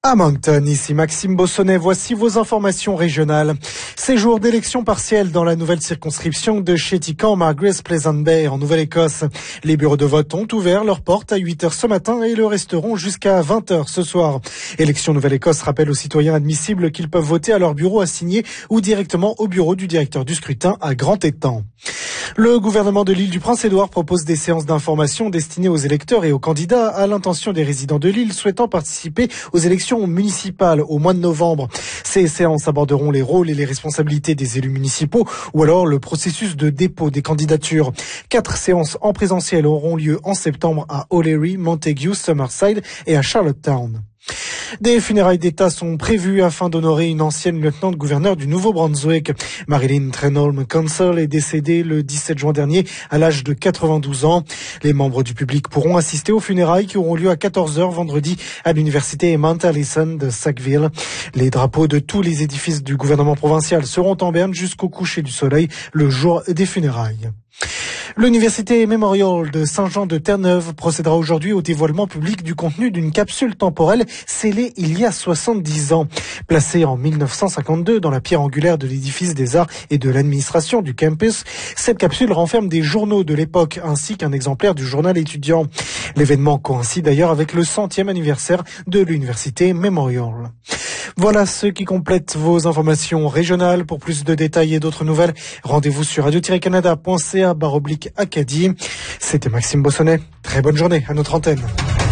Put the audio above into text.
À Moncton, ici Maxime Bossonnet, voici vos informations régionales. C'est jour d'élection partielle dans la nouvelle circonscription de Chéticamp, Margaret's Pleasant Bay, en Nouvelle-Écosse. Les bureaux de vote ont ouvert leurs portes à 8h ce matin et le resteront jusqu'à 20h ce soir. Élection Nouvelle-Écosse rappelle aux citoyens admissibles qu'ils peuvent voter à leur bureau assigné ou directement au bureau du directeur du scrutin à Grand-Étang. Le gouvernement de l'île du Prince-Édouard propose des séances d'information destinées aux électeurs et aux candidats à l'intention des résidents de l'île souhaitant participer aux élections municipales au mois de novembre. Ces séances aborderont les rôles et les responsabilités des élus municipaux ou alors le processus de dépôt des candidatures. 4 séances en présentiel auront lieu en septembre à O'Leary, Montague, Summerside et à Charlottetown. Des funérailles d'État sont prévues afin d'honorer une ancienne lieutenant-gouverneur du Nouveau-Brunswick. Marilyn Trenholm Council est décédée le 17 juin dernier à l'âge de 92 ans. Les membres du public pourront assister aux funérailles qui auront lieu à 14h vendredi à l'université Mount Allison de Sackville. Les drapeaux de tous les édifices du gouvernement provincial seront en berne jusqu'au coucher du soleil le jour des funérailles. L'Université Memorial de Saint-Jean-de-Terre-Neuve procédera aujourd'hui au dévoilement public du contenu d'une capsule temporelle scellée il y a 70 ans. Placée en 1952 dans la pierre angulaire de l'édifice des arts et de l'administration du campus, cette capsule renferme des journaux de l'époque ainsi qu'un exemplaire du journal étudiant. L'événement coïncide d'ailleurs avec le 100e anniversaire de l'Université Memorial. Voilà ce qui complète vos informations régionales. Pour plus de détails et d'autres nouvelles, rendez-vous sur radio-canada.ca/Acadie. C'était Maxime Bossonnet. Très bonne journée à notre antenne.